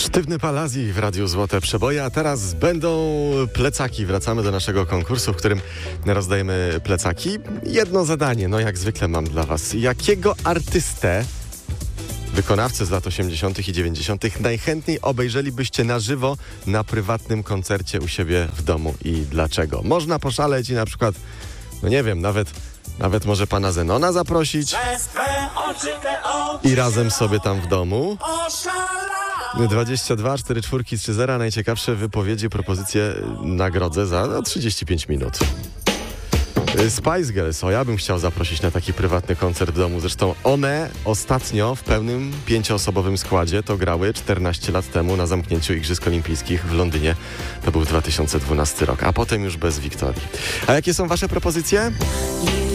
Sztywny Palazzi w Radiu Złote Przeboje, a teraz będą plecaki. Wracamy do naszego konkursu, w którym rozdajemy plecaki. Jedno zadanie, jak zwykle mam dla was. Jakiego artystę, wykonawcę z lat 80. i 90. najchętniej obejrzelibyście na żywo na prywatnym koncercie u siebie w domu i dlaczego? Można poszaleć i na przykład, nawet może pana Zenona zaprosić i razem sobie tam w domu. 22 44 30. Najciekawsze wypowiedzi, propozycje nagrodzę za 35 minut. Spice Girls, ja bym chciał zaprosić na taki prywatny koncert w domu. Zresztą one ostatnio w pełnym 5-osobowym składzie to grały 14 lat temu na zamknięciu Igrzysk Olimpijskich w Londynie. To był 2012 rok, a potem już bez Wiktorii. A jakie są wasze propozycje?